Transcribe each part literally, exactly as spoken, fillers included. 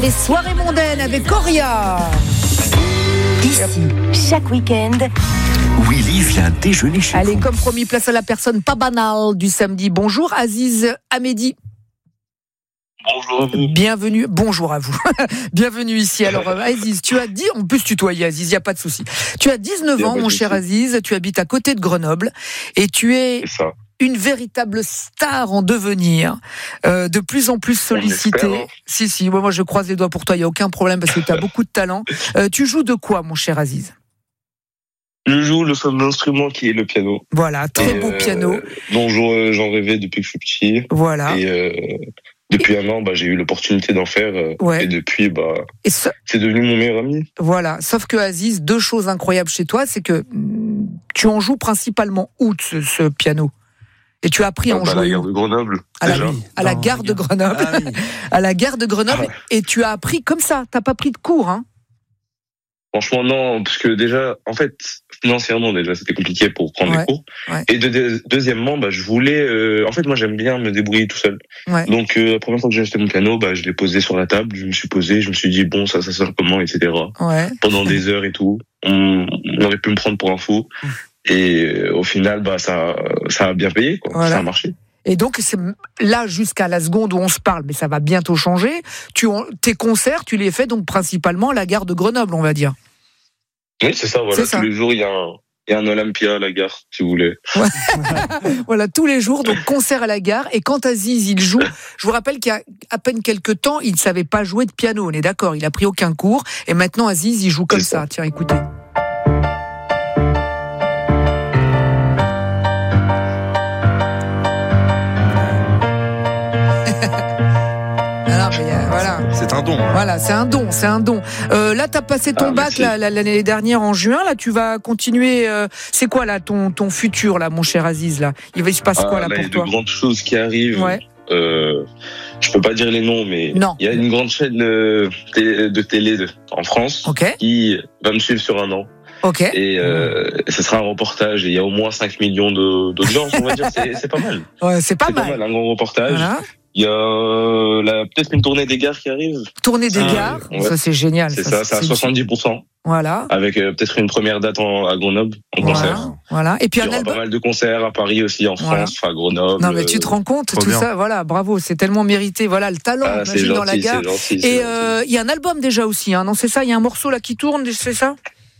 les soirées mondaines avec Coria. Ici, chaque week-end, Willy vient déjeuner chez Allez, vous. comme promis, place à la personne pas banale du samedi. Bonjour Aziz Ahmedi. Bonjour à vous. Bienvenue, bonjour à vous. Bienvenue ici. Alors euh, Aziz, tu as dit, on peut se tutoyer Aziz, il n'y a pas de souci. Tu as dix-neuf ans, mon cher Aziz, tu habites à côté de Grenoble et tu es C'est ça. une véritable star en devenir, euh, de plus en plus sollicitée. On espère, hein. Si, si, moi, moi je croise les doigts pour toi, il n'y a aucun problème parce que tu as beaucoup de talent. Euh, tu joues de quoi, mon cher Aziz ? Je joue le fameux instrument qui est le piano. Voilà, très Et, beau euh, piano. Dont j'en j'en rêvais depuis que je suis petit. Voilà. Et euh, depuis un an, bah, j'ai eu l'opportunité d'en faire. euh, Ouais. Et depuis, bah, Et ce- c'est devenu mon meilleur ami. voilà. Sauf que Aziz, deux choses incroyables chez toi, c'est que mm, tu en joues principalement où ce, ce piano ? Et tu as appris à en Ah, bah, la jouer gare où ? de Grenoble. à la, déjà. à la Dans gare de Grenoble. Ah oui. À la gare de Grenoble. Ah. Et tu as appris comme ça. T'as pas pris de cours, hein ? Franchement, non, parce que déjà, en fait, financièrement, déjà, c'était compliqué pour prendre Ouais, les cours. ouais. Et de, de- deuxièmement, bah, je voulais, euh, en fait, moi, j'aime bien me débrouiller tout seul. Ouais. Donc, euh, la première fois que j'ai acheté mon piano, bah, je l'ai posé sur la table, je me suis posé, je me suis dit, bon, ça, ça sert comment, et cetera. Ouais. Pendant des heures et tout. On, on aurait pu me prendre pour un fou. Et euh, au final, bah, ça, ça a bien payé, quoi. Voilà. Ça a marché. Et donc, c'est là, jusqu'à la seconde où on se parle, mais ça va bientôt changer. Tu, tes concerts, tu les fais donc principalement à la gare de Grenoble, on va dire. Oui, c'est ça, voilà. C'est ça. Tous les jours, il y a un, il y a un Olympia à la gare, si vous voulez. Voilà, tous les jours, donc concert à la gare. Et quand Aziz, il joue, je vous rappelle qu'il y a à peine quelques temps, il ne savait pas jouer de piano, on est d'accord, il a pris aucun cours. Et maintenant, Aziz, il joue comme C'est ça. ça. Tiens, écoutez. Alors, mais, euh, voilà. C'est un don. hein. Voilà, c'est un don, c'est un don. Euh, là, t'as passé ton Ah, bac merci. là, l'année dernière en juin. Là, tu vas continuer. Euh, c'est quoi là ton ton futur là, mon cher Aziz là ? Il va il se passe quoi là Ah, là, il y pour a de toi ? grandes choses qui arrivent. Ouais. Euh, je peux pas dire les noms, mais Non. il y a une grande chaîne euh, télé- de télé de- en France Ok, qui va me suivre sur un an. ok. Et euh, ce sera un reportage. Et il y a au moins cinq millions de- d'audience, on va dire. C'est c'est pas mal. Ouais, c'est pas C'est pas mal. mal, un grand reportage. Voilà. Il y a euh, là, peut-être une tournée des gares qui arrive. Tournée des Ah, gares, ouais. ça c'est génial. C'est ça, c'est à soixante-dix pour cent. Voilà, Avec euh, peut-être une première date en, à Grenoble, en concert. voilà, voilà. Et puis Il y un aura pas album. mal de concerts à Paris aussi, en Voilà. France, à Grenoble. Non mais tu te rends compte, Trop tout bien. ça, voilà, bravo, c'est tellement mérité. Voilà, le talent, Ah, c'est imagine dans la gentil, gare. c'est gentil. c'est Et gentil. euh, il y a un album déjà aussi, hein, non c'est ça, il y a un morceau là qui tourne, c'est ça ?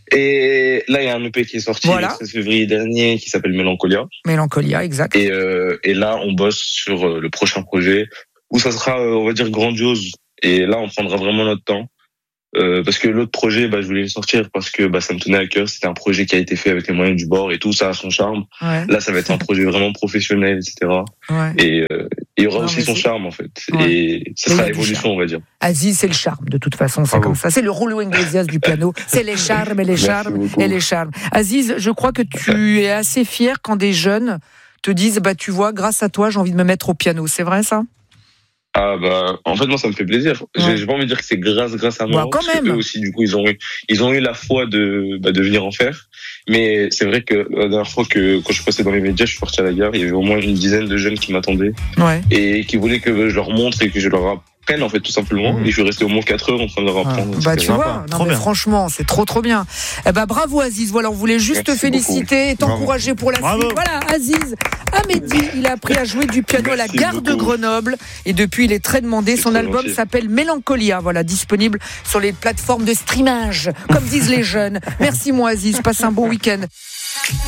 Et là, il y a un E P qui est sorti Voilà. le seize février dernier qui s'appelle Mélancolia. Mélancolia, exact. Et, euh, et là, on bosse sur euh, le prochain projet où ça sera, euh, on va dire, grandiose. Et là, on prendra vraiment notre temps. Euh, parce que l'autre projet, bah, je voulais le sortir parce que bah, ça me tenait à cœur. C'était un projet qui a été fait avec les moyens du bord et tout, ça a son charme. Ouais, Là, ça va être un projet vraiment professionnel, et cetera. ouais. Et euh, il y aura Non, aussi mais son c'est- charme, en fait. Ouais. Et Mais il ça y sera a du l'évolution, charme. on va dire. Aziz, c'est le charme, de toute façon, c'est Bravo. comme ça. C'est le Julio Iglesias du piano. C'est les charmes et les Merci charmes beaucoup. et les charmes. Aziz, je crois que tu es assez fier quand des jeunes te disent, bah, tu vois, grâce à toi, j'ai envie de me mettre au piano. C'est vrai, ça? Ah bah en fait moi ça me fait plaisir. Ouais. J'ai j'ai pas envie de dire que c'est grâce grâce à moi. Bah, quand parce que même. eux aussi du coup ils ont eu ils ont eu la foi de bah, de venir en faire. Mais c'est vrai que la dernière fois que quand je passais dans les médias, je suis parti à la gare, il y avait au moins une dizaine de jeunes qui m'attendaient Ouais. et qui voulaient que je leur montre et que je leur apprenne en fait tout simplement. Mmh. Et je suis resté au moins quatre heures en train de leur apprendre. Bah, C'était tu sympa. vois, non, Trop mais bien. franchement, c'est trop, trop bien. Eh ben, bravo, Aziz. Voilà, on voulait juste te Merci féliciter et t'encourager pour la Bravo. suite. Voilà, Aziz Ahmedi, il a appris à jouer du piano à la Merci gare de beaucoup. Grenoble et depuis, il est très demandé. C'est Son très album gentil. s'appelle Mélancolia. Voilà, disponible sur les plateformes de streamage, comme disent les jeunes. Merci, moi, Aziz. Passe un bon week-end.